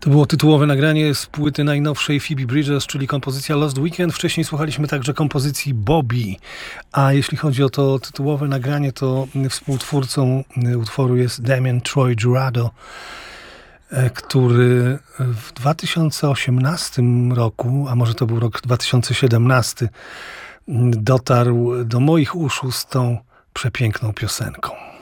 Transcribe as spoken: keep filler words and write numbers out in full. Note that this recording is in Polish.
To było tytułowe nagranie z płyty najnowszej Phoebe Bridgers, czyli kompozycja Lost Weekend. Wcześniej słuchaliśmy także kompozycji Bobby. A jeśli chodzi o to tytułowe nagranie, to współtwórcą utworu jest Damien Troy Jurado, który w dwa tysiące osiemnastym roku, a może to był rok dwa tysiące siedemnasty, dotarł do moich uszu z tą przepiękną piosenką.